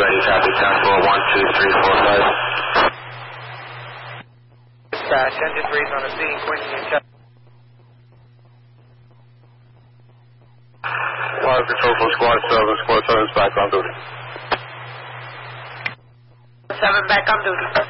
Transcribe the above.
copy, 10-4, 1, 2, 3, 4, 5. Dispatch, engine 3's on the scene, Quincy and Chuck. Fire control for squad 7, squad 7 is back on duty. 7 back on duty.